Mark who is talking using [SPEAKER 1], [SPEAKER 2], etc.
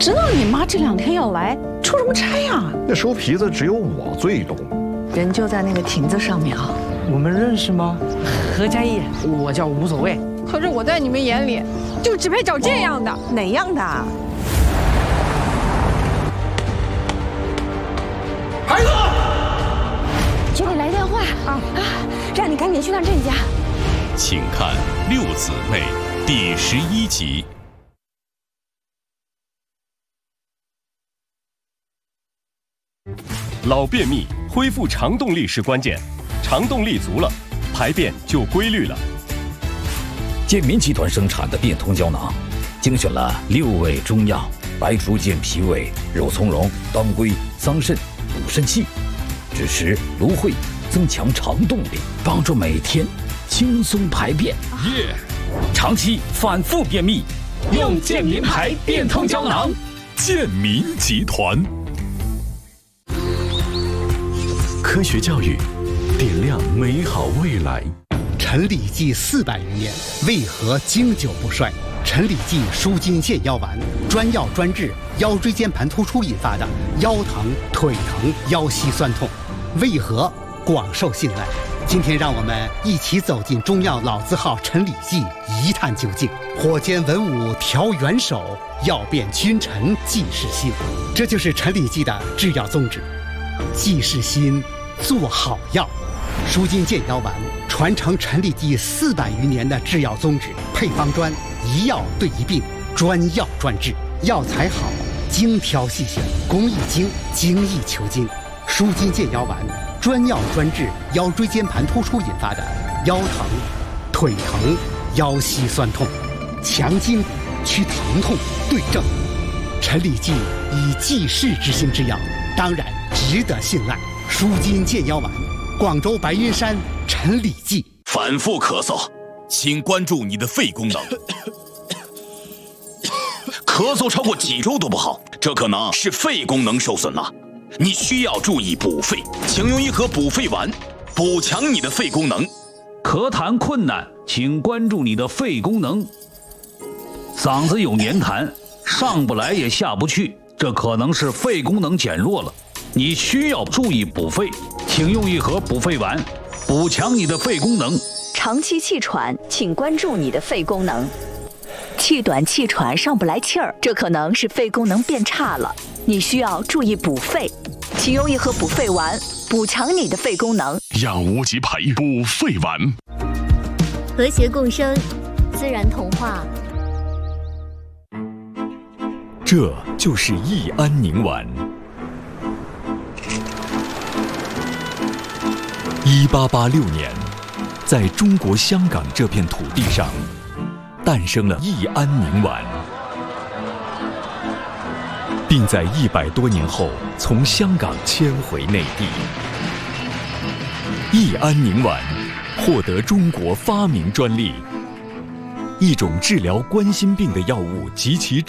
[SPEAKER 1] 知道你妈这2天要来，出什么差呀？
[SPEAKER 2] 那收皮子只有我最懂，
[SPEAKER 1] 人就在那个亭子上面啊。
[SPEAKER 3] 我们认识吗？
[SPEAKER 4] 何佳艺，我叫无所谓。
[SPEAKER 5] 可是我在你们眼里，就只配找这样的。
[SPEAKER 1] 哪样的？
[SPEAKER 3] 孩子，
[SPEAKER 6] 就给来电话让你赶紧去趟郑家。
[SPEAKER 7] 请看《六姊妹》第11集。老便秘，恢复肠动力是关键，肠动力足了，排便就规律了。
[SPEAKER 8] 健民集团生产的变通胶囊，精选了6味中药，白术健脾胃、肉苁蓉、当归、桑葚，补肾气，支持芦荟，增强肠动力，帮助每天轻松排便。长期反复便秘，用健民牌变通胶囊。
[SPEAKER 7] 健民集团。科学教育，点亮美好未来。
[SPEAKER 9] 陈李济400余年，为何经久不衰？陈李济舒筋健腰丸，专药专治腰椎间盘突出引发的腰疼、腿疼、腰膝酸痛，为何广受信赖？今天让我们一起走进中药老字号陈李济，一探究竟。火煎文武调元首，药变君臣济世心。这就是陈李济的制药宗旨，济世心，做好药。舒筋健腰丸传承陈李济400余年的制药宗旨，配方专，一药对一病，专药专治，药材好，精挑细选，工艺精，精益求精。舒筋健腰丸专药专治腰椎间盘突出引发的腰疼、腿疼、腰膝酸痛，强筋骨，祛疼痛，对症。陈李济以济世之心之药，当然值得信赖。舒筋健腰丸，广州白云山陈李济。
[SPEAKER 7] 反复咳嗽，请关注你的肺功能。咳嗽超过几周都不好，这可能是肺功能受损了。你需要注意补肺，请用1盒补肺丸，补强你的肺功能。
[SPEAKER 10] 咳痰困难，请关注你的肺功能。嗓子有黏痰，上不来也下不去，这可能是肺功能减弱了。你需要注意补肺，请用1盒补肺丸，补强你的肺功能。
[SPEAKER 11] 长期气喘，请关注你的肺功能。气短气喘上不来气儿，这可能是肺功能变差了，你需要注意补肺，请用1盒补肺丸，补强你的肺功能。
[SPEAKER 7] 养无极牌补肺丸，
[SPEAKER 6] 和谐共生，自然童话。
[SPEAKER 7] 这就是益安宁丸。1886年，在中国香港这片土地上，诞生了益安宁丸，并在100多年后从香港迁回内地。益安宁丸获得中国发明专利，一种治疗冠心病的药物及其